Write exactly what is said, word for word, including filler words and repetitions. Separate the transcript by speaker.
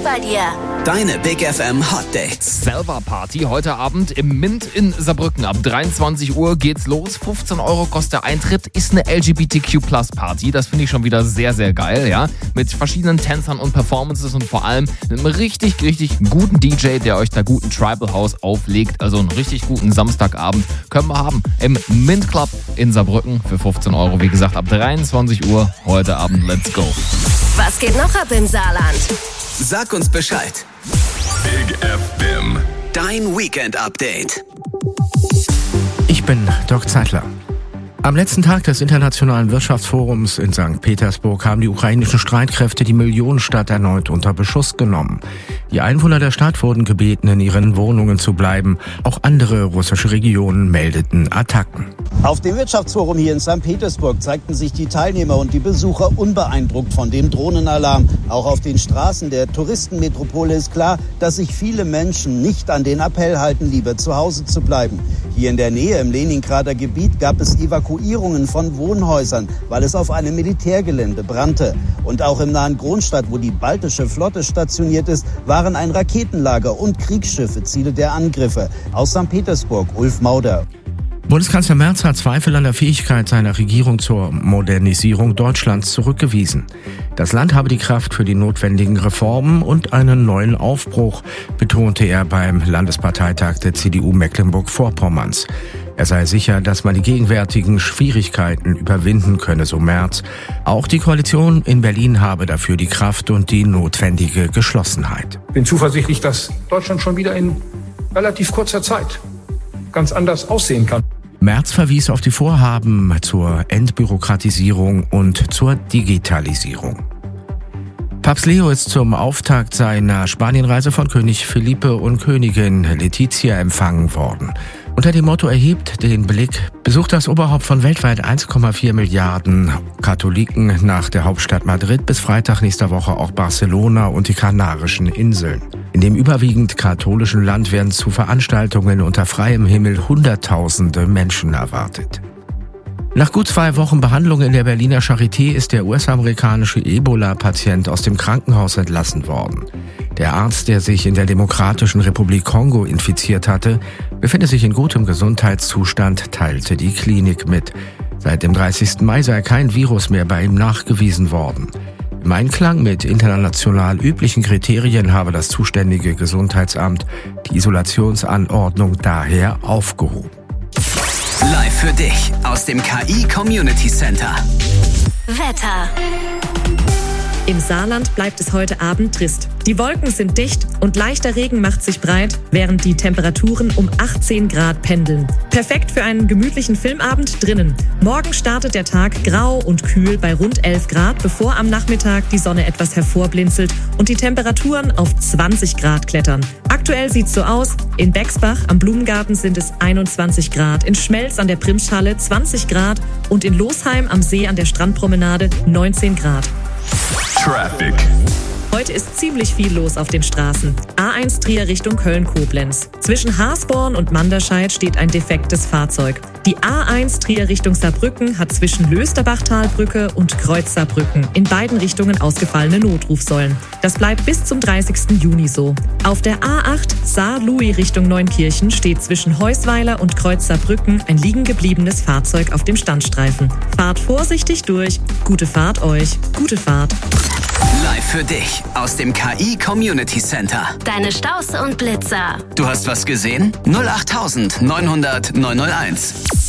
Speaker 1: Update bei dir.
Speaker 2: Deine Big F M Hot Dates.
Speaker 3: Selva Party heute Abend im Mint in Saarbrücken. Ab dreiundzwanzig Uhr geht's los. fünfzehn Euro kostet der Eintritt. Ist eine L G B T Q Plus Party. Das finde ich schon wieder sehr, sehr geil, ja. Mit verschiedenen Tänzern und Performances und vor allem einem richtig, richtig guten D J, der euch da guten Tribal House auflegt. Also einen richtig guten Samstagabend können wir haben im Mint Club in Saarbrücken für fünfzehn Euro. Wie gesagt, ab dreiundzwanzig Uhr heute Abend. Let's go.
Speaker 1: Was geht noch ab im Saarland?
Speaker 2: Sag uns Bescheid.
Speaker 4: Big F M.
Speaker 2: Dein Weekend Update.
Speaker 5: Ich bin Dirk Zeitler. Am letzten Tag des Internationalen Wirtschaftsforums in Sankt Petersburg haben die ukrainischen Streitkräfte die Millionenstadt erneut unter Beschuss genommen. Die Einwohner der Stadt wurden gebeten, in ihren Wohnungen zu bleiben. Auch andere russische Regionen meldeten Attacken.
Speaker 6: Auf dem Wirtschaftsforum hier in Sankt Petersburg zeigten sich die Teilnehmer und die Besucher unbeeindruckt von dem Drohnenalarm. Auch auf den Straßen der Touristenmetropole ist klar, dass sich viele Menschen nicht an den Appell halten, lieber zu Hause zu bleiben. Hier in der Nähe im Leningrader Gebiet gab es Evakuierungen von Wohnhäusern, weil es auf einem Militärgelände brannte. Und auch im nahen Kronstadt, wo die baltische Flotte stationiert ist, waren ein Raketenlager und Kriegsschiffe Ziele der Angriffe. Aus Sankt Petersburg, Ulf Mauder.
Speaker 5: Bundeskanzler Merz hat Zweifel an der Fähigkeit seiner Regierung zur Modernisierung Deutschlands zurückgewiesen. Das Land habe die Kraft für die notwendigen Reformen und einen neuen Aufbruch, betonte er beim Landesparteitag der C D U Mecklenburg-Vorpommerns. Er sei sicher, dass man die gegenwärtigen Schwierigkeiten überwinden könne, so Merz. Auch die Koalition in Berlin habe dafür die Kraft und die notwendige Geschlossenheit.
Speaker 7: Ich bin zuversichtlich, dass Deutschland schon wieder in relativ kurzer Zeit ganz anders aussehen kann.
Speaker 5: Merz verwies auf die Vorhaben zur Entbürokratisierung und zur Digitalisierung. Papst Leo ist zum Auftakt seiner Spanienreise von König Felipe und Königin Letizia empfangen worden. Unter dem Motto "Erhebt den Blick" besucht das Oberhaupt von weltweit eins Komma vier Milliarden Katholiken nach der Hauptstadt Madrid bis Freitag nächster Woche auch Barcelona und die Kanarischen Inseln. In dem überwiegend katholischen Land werden zu Veranstaltungen unter freiem Himmel Hunderttausende Menschen erwartet. Nach gut zwei Wochen Behandlung in der Berliner Charité ist der U S-amerikanische Ebola-Patient aus dem Krankenhaus entlassen worden. Der Arzt, der sich in der Demokratischen Republik Kongo infiziert hatte, befindet sich in gutem Gesundheitszustand, teilte die Klinik mit. Seit dem dreißigsten Mai sei kein Virus mehr bei ihm nachgewiesen worden. Im Einklang mit international üblichen Kriterien habe das zuständige Gesundheitsamt die Isolationsanordnung daher aufgehoben.
Speaker 2: Live für dich aus dem K I Community Center.
Speaker 1: Wetter.
Speaker 8: Im Saarland bleibt es heute Abend trist. Die Wolken sind dicht und leichter Regen macht sich breit, während die Temperaturen um achtzehn Grad pendeln. Perfekt für einen gemütlichen Filmabend drinnen. Morgen startet der Tag grau und kühl bei rund elf Grad, bevor am Nachmittag die Sonne etwas hervorblinzelt und die Temperaturen auf zwanzig Grad klettern. Aktuell sieht's so aus: in Bexbach am Blumengarten sind es einundzwanzig Grad, in Schmelz an der Primschhalle zwanzig Grad und in Losheim am See an der Strandpromenade neunzehn Grad.
Speaker 4: Traffic.
Speaker 8: Heute ist ziemlich viel los auf den Straßen. A eins Trier Richtung Köln-Koblenz. Zwischen Haasborn und Manderscheid steht ein defektes Fahrzeug. Die A eins Trier Richtung Saarbrücken hat zwischen Lösterbachtalbrücke und Kreuz Saarbrücken in beiden Richtungen ausgefallene Notrufsäulen. Das bleibt bis zum dreißigsten Juni so. Auf der A acht Saar-Louis Richtung Neunkirchen steht zwischen Heusweiler und Kreuz Saarbrücken ein liegen gebliebenes Fahrzeug auf dem Standstreifen. Fahrt vorsichtig durch. Gute Fahrt euch. Gute Fahrt.
Speaker 2: Live für dich aus dem K I Community Center.
Speaker 1: Deine Staus und Blitzer.
Speaker 2: Du hast was gesehen? null acht neunhundert neunhunderт neunhunderteins.